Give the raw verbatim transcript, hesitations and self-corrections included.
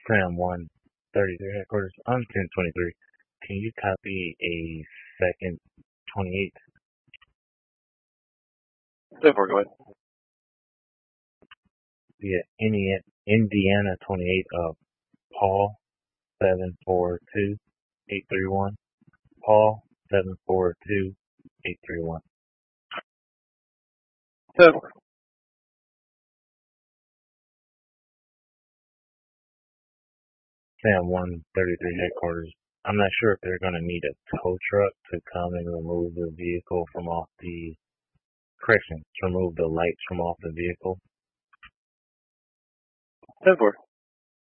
Sam one thirty-three headquarters. I'm ten twenty-three. Can you copy a second twenty-eight? ten four, go ahead. Yeah, Indiana, Indiana twenty-eight of Paul seven four two eight three one. Paul seven four two eight three one. ten four. Sam one thirty-three headquarters. I'm not sure if they're going to need a tow truck to come and remove the vehicle from off the, correction, to remove the lights from off the vehicle. ten four.